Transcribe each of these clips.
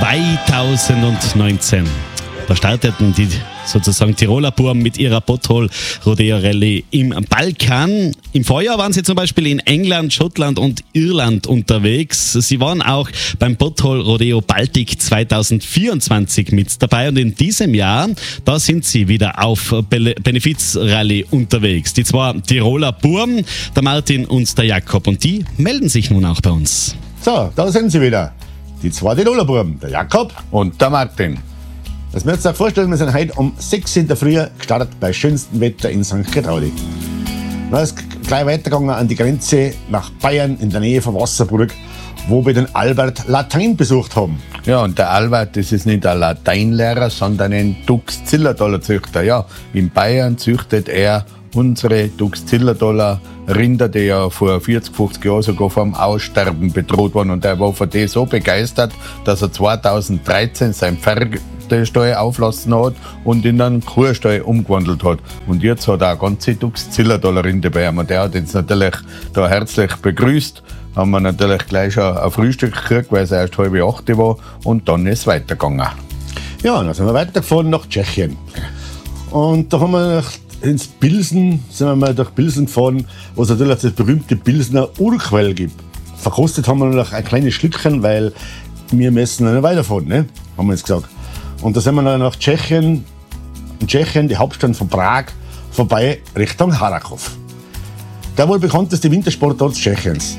2019. Da starteten die sozusagen Tiroler Buben mit ihrer Botthol Rodeo Rallye im Balkan. Im Vorjahr waren sie zum Beispiel in England, Schottland und Irland unterwegs. Sie waren auch beim Botthol Rodeo Baltic 2024 mit dabei und in diesem Jahr, da sind sie wieder auf Benefizrallye unterwegs. Die zwei Tiroler Buben, der Martin und der Jakob, und die melden sich nun auch bei uns. So, da sind sie wieder. Die zwei Tiroler Buben, der Jakob und der Martin. Das müsst ihr euch vorstellen, wir sind heute um 6 in der Früh gestartet bei schönstem Wetter in St. Getraudi. Dann ist gleich weitergegangen an die Grenze nach Bayern in der Nähe von Wasserburg, wo wir den Albert Latein besucht haben. Ja, und der Albert, das ist nicht ein Lateinlehrer, sondern ein Dux-Zillertaler Züchter. Ja, in Bayern züchtet er unsere Dux-Zillertaler Rinder, die ja vor 40, 50 Jahren sogar vom Aussterben bedroht waren. Und er war von dem so begeistert, dass er 2013 sein Pferdestall auflassen hat und in einen Kuhstall umgewandelt hat. Und jetzt hat er eine ganze Dux-Zillertaler Rinde bei ihm. Und der hat uns natürlich da herzlich begrüßt. Haben wir natürlich gleich schon ein Frühstück gekriegt, weil es erst 7:30 war. Und dann ist es weitergegangen. Ja, dann sind wir weitergefahren nach Tschechien. Und da haben wir ins Pilsen, sind wir mal durch Pilsen gefahren, wo es natürlich das berühmte Pilsener Urquell gibt. Verkostet haben wir noch ein kleines Schlückchen, weil wir müssen noch weiterfahren, ne? Haben wir jetzt gesagt. Und da sind wir dann nach Tschechien, in Tschechien, die Hauptstadt von Prag, vorbei Richtung Harakov. Der wohl bekannteste Wintersportort Tschechiens.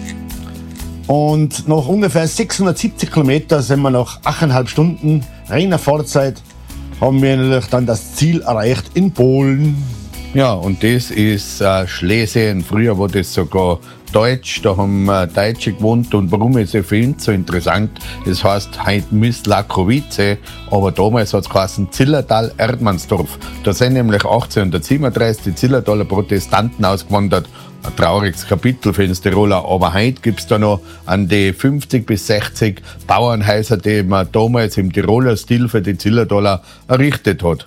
Und nach ungefähr 670 Kilometern sind wir nach 8,5 Stunden reiner Fahrzeit, haben wir natürlich dann das Ziel erreicht in Polen. Ja, und das ist Schlesien. Früher war das sogar Deutsch, da haben Deutsche gewohnt. Und warum ist es für uns so interessant? Das heißt heute Myslakowitze, aber damals hat es geheißen Zillertal-Erdmannsdorf. Da sind nämlich 1837 die Zillertaler Protestanten ausgewandert. Ein trauriges Kapitel für den Tiroler, aber heute gibt es da noch an die 50 bis 60 Bauernhäuser, die man damals im Tiroler Stil für die Zillertaler errichtet hat.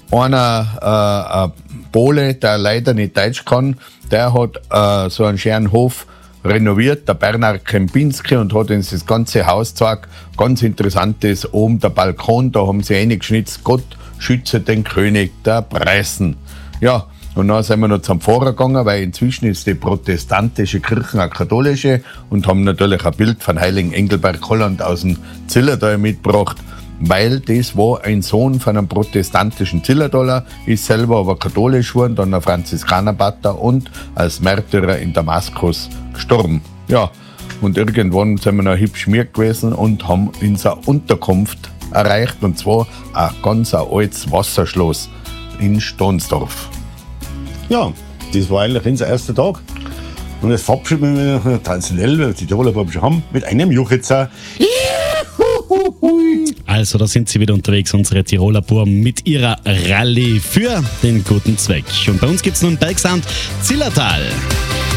Einer Pole, der leider nicht Deutsch kann, der hat so einen schönen Hof renoviert, der Bernhard Kempinski, und hat uns das ganze Haus gezeigt. Ganz interessant ist oben der Balkon, da haben sie eingeschnitzt, Gott schütze den König der Preußen. Ja, und dann sind wir noch zum Pfarrer gegangen, weil inzwischen ist die protestantische Kirche eine katholische, und haben natürlich ein Bild von Heiligen Engelbert Holland aus dem Zillertal mitgebracht, weil das war ein Sohn von einem protestantischen Zillertaler, ist selber aber katholisch geworden, dann ein Franziskanerpater und als Märtyrer in Damaskus gestorben. Ja, und irgendwann sind wir noch hübsch mir gewesen und haben unsere Unterkunft erreicht, und zwar ein ganz altes Wasserschloss in Stonsdorf. Ja, das war eigentlich unser erster Tag. Und jetzt verabschieden wir uns traditionell, weil wir die Tiroler Buben schon haben, mit einem Juchitzer. Also, da sind sie wieder unterwegs, unsere Tiroler Buben mit ihrer Rallye für den guten Zweck. Und bei uns gibt es nun Bergsound Zillertal.